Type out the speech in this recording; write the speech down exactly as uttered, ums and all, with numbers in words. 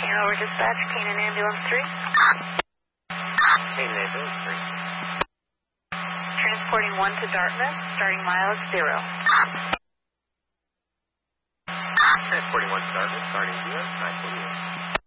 Hanover Dispatch, Canaan Ambulance three. Canaan Ambulance three. Transporting one to Dartmouth, starting mileage zero. Transporting one to Dartmouth, starting zero, nine forty-eight.